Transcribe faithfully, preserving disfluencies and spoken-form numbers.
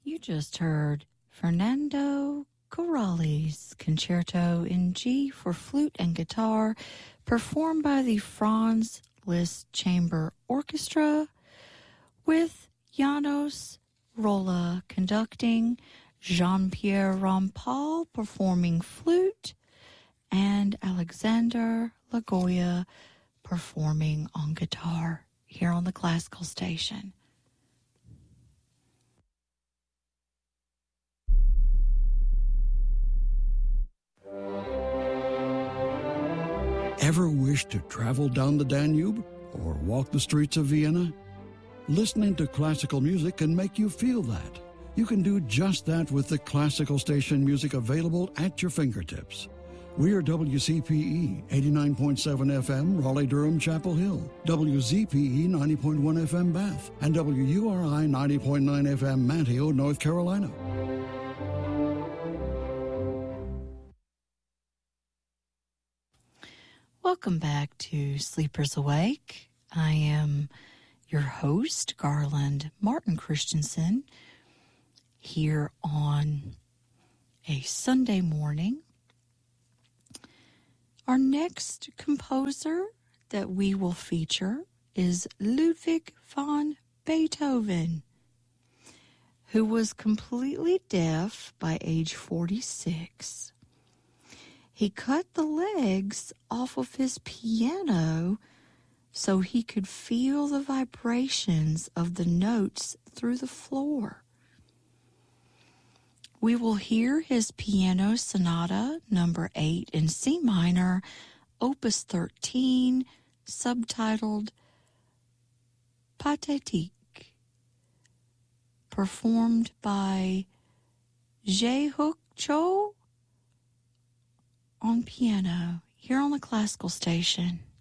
You just heard Fernando Corrales' Concerto in G for flute and guitar, performed by the Franz Liszt Chamber Orchestra, with Janos Rolla conducting, Jean-Pierre Rampal performing flute, and Alexander Lagoya performing on guitar here on the Classical Station. Ever wish to travel down the Danube or walk the streets of Vienna? Listening to classical music can make you feel that. You can do just that with the Classical Station music available at your fingertips. We are W C P E eighty-nine point seven F M, Raleigh-Durham, Chapel Hill, W Z P E ninety point one F M, Bath, and W U R I ninety point nine F M, Manteo, North Carolina. Welcome back to Sleepers Awake. I am your host, Garland Martin Christensen, here on a Sunday morning. Our next composer that we will feature is Ludwig van Beethoven, who was completely deaf by age forty-six. He cut the legs off of his piano so he could feel the vibrations of the notes through the floor. We will hear his Piano Sonata number eight in C minor, opus thirteen, subtitled Pathétique, performed by Jae-hook Cho on piano here on the Classical Station.